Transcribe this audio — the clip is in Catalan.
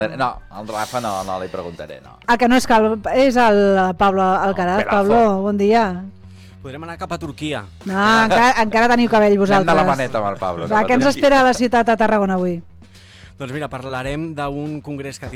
No, el Rafa no li preguntaré, no. El que no és calb és el Pablo Alcaraz. Pablo, bon dia. Podrem anar cap a Turquia. No, encara teniu cabell vosaltres. Anem de la maneta amb el Pablo. Va, què ens espera a la ciutat de Tarragona avui? Doncs mira, parlarem d'un congrés que